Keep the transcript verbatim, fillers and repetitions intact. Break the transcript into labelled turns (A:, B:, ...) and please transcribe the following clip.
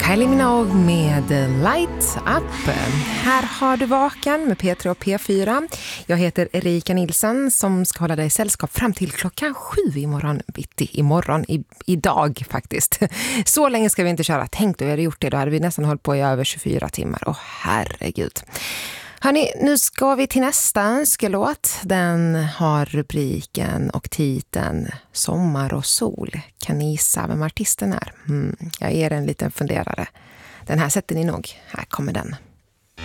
A: Kylie Minogue med Light Up. Här har du Vaken med P tre och P fyra. Jag heter Erika Nilsson som ska hålla dig sällskap fram till klockan sju imorgon bitti. Imorgon, i, idag faktiskt. Så länge ska vi inte köra. Tänk då, vi hade gjort det. Då hade vi nästan hållit på i över tjugofyra timmar. Åh herregud. Hörrni, nu ska vi till nästa önskelåt. Den har rubriken och titeln Sommar och sol. Kan ni gissa vem artisten är? Mm, jag ger en liten funderare. Den här sätter ni nog. Här kommer den.